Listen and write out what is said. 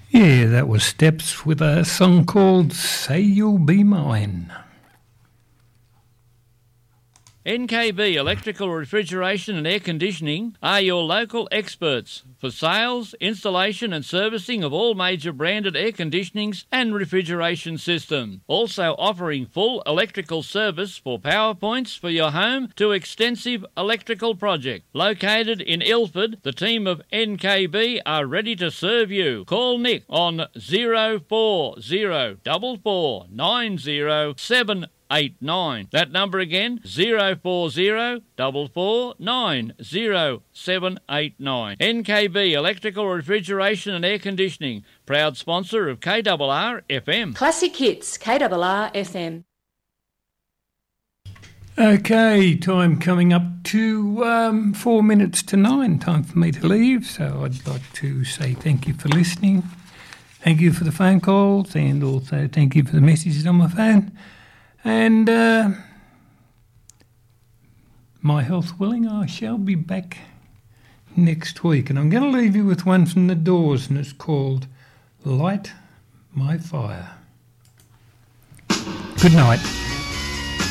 Yeah, that was Steps with a song called Say You'll Be Mine. NKB Electrical Refrigeration and Air Conditioning are your local experts for sales, installation and servicing of all major branded air conditionings and refrigeration systems. Also offering full electrical service for power points for your home to extensive electrical projects. Located in Ilford, the team of NKB are ready to serve you. Call Nick on 0404490789. That number again, 0404490789. NKB Electrical Refrigeration and Air Conditioning, proud sponsor of KRR FM. Classic Hits, KRR FM. Okay, time coming up to 4 minutes to 9. Time for me to leave. So I'd like to say thank you for listening. Thank you for the phone calls, and also thank you for the messages on my phone. And my health willing, I shall be back next week. And I'm going to leave you with one from The Doors, and it's called Light My Fire. Good night.